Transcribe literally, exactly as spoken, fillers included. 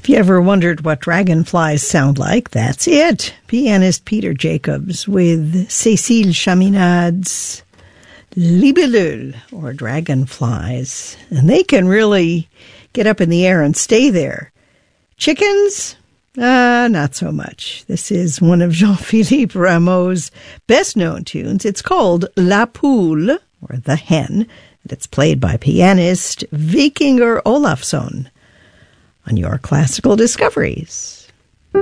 If you ever wondered what dragonflies sound like, that's it. Pianist Peter Jacobs with Cécile Chaminade's Libellule, or dragonflies. And they can really get up in the air and stay there. Chickens? Uh, not so much. This is one of Jean-Philippe Rameau's best-known tunes. It's called La Poule, or The Hen, and it's played by pianist Vikingur Olafsson on your Classical Discoveries.